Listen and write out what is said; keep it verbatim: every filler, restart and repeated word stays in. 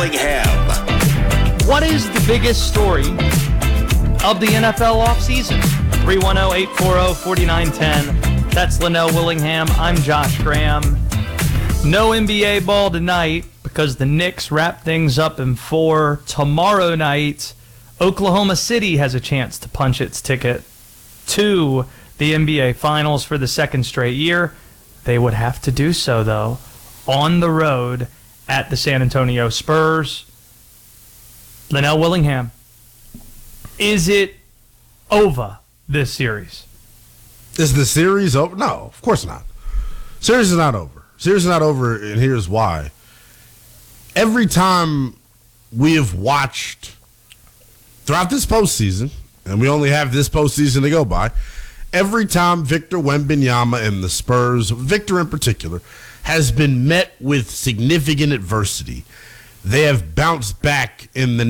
What is the biggest story of the N F L offseason? three one zero, eight four zero, four nine one zero. That's Linnell Willingham. I'm Josh Graham. No N B A ball tonight because the Knicks wrap things up in four. Tomorrow night, Oklahoma City has a chance to punch its ticket to the N B A Finals for the second straight year. They would have to do so, though, on the road at the San Antonio Spurs. Linnell Willingham, is it over, this series? Is the series over? No, of course not. Series is not over. Series is not over, and here's why. Every time we have watched throughout this postseason, and we only have this postseason to go by, every time Victor Wembanyama and the Spurs, Victor in particular, has been met with significant adversity, they have bounced back in the